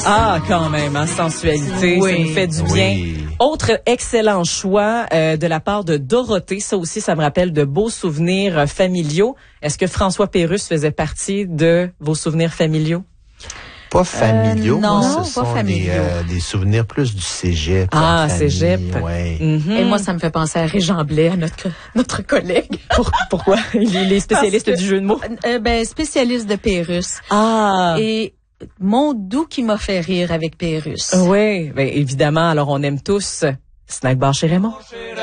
Ah, quand même, hein, sensualité, ça nous fait du bien. Oui. Autre excellent choix de la part de Dorothée. Ça aussi, ça me rappelle de beaux souvenirs familiaux. Est-ce que François Pérusse faisait partie de vos souvenirs familiaux? Pas familiaux, non, moi, pas ce sont familiaux. des souvenirs plus du cégep. Ah, en famille, cégep. Ouais. Mm-hmm. Et moi, ça me fait penser à Régent Blais, à notre collègue. Pourquoi? Il est spécialiste du jeu de mots. Spécialiste de Pérusse. Ah! Et mon doux qui m'a fait rire avec Pérusse. Oui, ben, évidemment. Alors, on aime tous Snack Bar chez Raymond.